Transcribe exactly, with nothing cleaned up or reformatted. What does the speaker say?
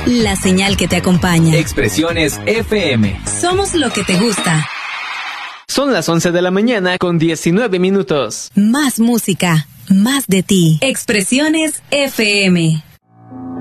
la señal que te acompaña. Expresiones F M. Somos lo que te gusta. Son las once de la mañana con diecinueve minutos. Más música, más de ti. Expresiones F M.